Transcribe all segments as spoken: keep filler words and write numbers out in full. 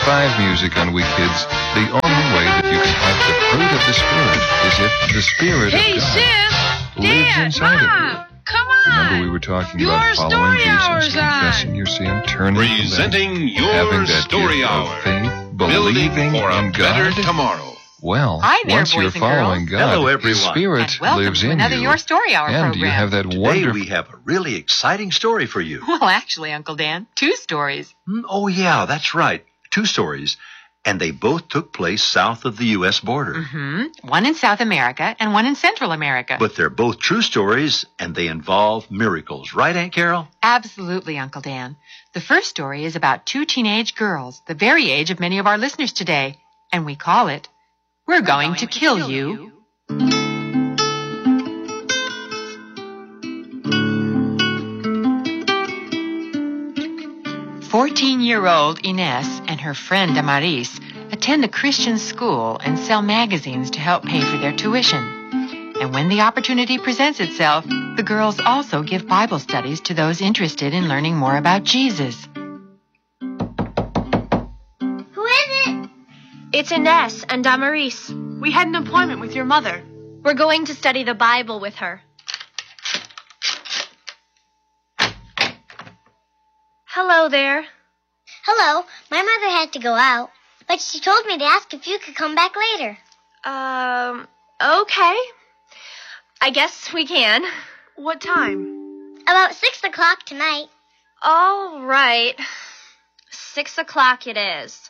Five music on We Kids. The only way that you can have the fruit of the Spirit is if the Spirit hey, of God Sis, lives Dad, inside Mom, of you. Come on. Remember we were talking your about following Jesus, confessing on. your sin, turning Presenting to your having that story gift hour. of faith, Building believing for a in better God. tomorrow. Well, Hi there, once boys you're and following girls. God, Hello, His everyone. Spirit And welcome lives to in another you. Your Story Hour and program. you have that Today wonderful... we have a really exciting story for you. Well, actually, Uncle Dan, two stories. Mm, Oh, yeah, that's right. Two stories. And they both took place south of the U S border. Mm-hmm. One in South America and one in Central America. But they're both true stories, and they involve miracles. Right, Aunt Carol? Absolutely, Uncle Dan. The first story is about two teenage girls, the very age of many of our listeners today. And we call it, We're, We're Going, going to, to Kill, kill You. you. Fourteen-year-old Ines and her friend Damaris attend a Christian school and sell magazines to help pay for their tuition. And when the opportunity presents itself, the girls also give Bible studies to those interested in learning more about Jesus. Who is it? It's Ines and Damaris. We had an appointment with your mother. We're going to study the Bible with her. Hello there. Hello. My mother had to go out, but she told me to ask if you could come back later. Um, okay. I guess we can. What time? About six o'clock tonight. All right. Six o'clock it is.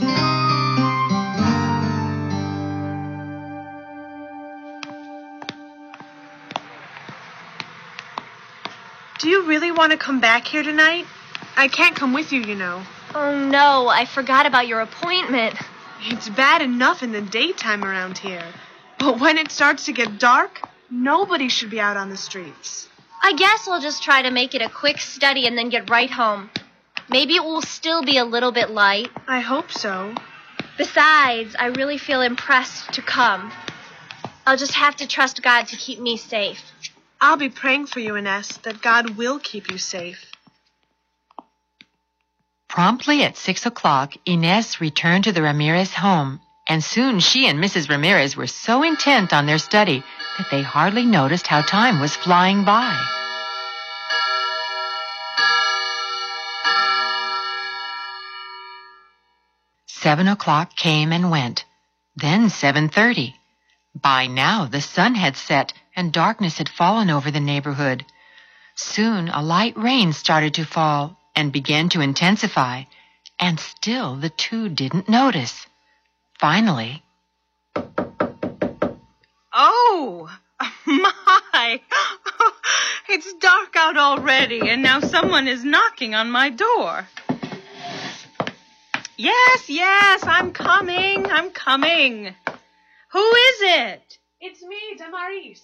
Do you really want to come back here tonight? I can't come with you, you know. Oh, no, I forgot about your appointment. It's bad enough in the daytime around here. But when it starts to get dark, nobody should be out on the streets. I guess I'll just try to make it a quick study and then get right home. Maybe it will still be a little bit light. I hope so. Besides, I really feel impressed to come. I'll just have to trust God to keep me safe. I'll be praying for you, Ines, that God will keep you safe. Promptly at six o'clock, Ines returned to the Ramirez home, and soon she and Missus Ramirez were so intent on their study that they hardly noticed how time was flying by. Seven o'clock came and went, then seven thirty. By now the sun had set and darkness had fallen over the neighborhood. Soon a light rain started to fall and began to intensify, and still the two didn't notice. Finally... Oh, my! It's dark out already, and now someone is knocking on my door. Yes, yes, I'm coming, I'm coming. Who is it? It's me, Damaris.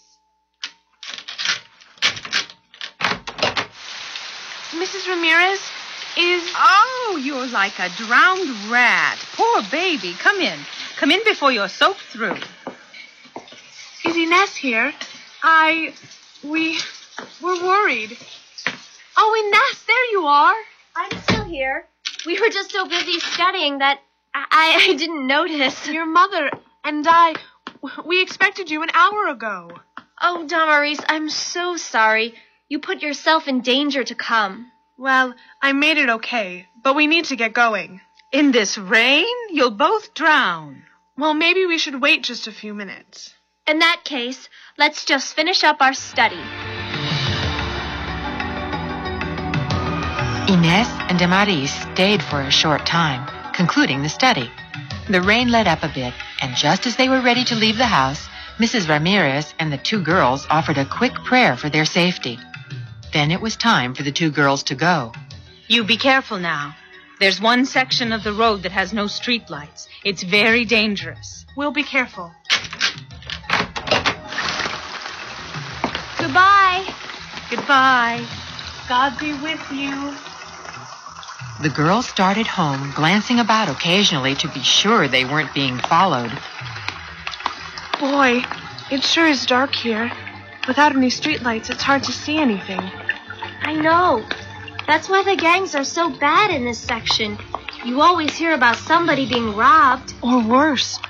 Missus Ramirez, is... Oh, you're like a drowned rat. Poor baby. Come in. Come in before you're soaked through. Is Ines here? I... We... We're worried. Oh, Ines, there you are. I'm still here. We were just so busy studying that I, I didn't notice. Your mother and I... We expected you an hour ago. Oh, Damaris, I'm so sorry. You put yourself in danger to come. Well, I made it okay, but we need to get going. In this rain, you'll both drown. Well, maybe we should wait just a few minutes. In that case, let's just finish up our study. Ines and Damaris stayed for a short time, concluding the study. The rain let up a bit, and just as they were ready to leave the house, Missus Ramirez and the two girls offered a quick prayer for their safety. Then it was time for the two girls to go. You be careful now. There's one section of the road that has no streetlights. It's very dangerous. We'll be careful. Goodbye. Goodbye. God be with you. The girls started home, glancing about occasionally to be sure they weren't being followed. Boy, it sure is dark here. Without any streetlights, it's hard to see anything. I know. That's why the gangs are so bad in this section. You always hear about somebody being robbed. Or worse,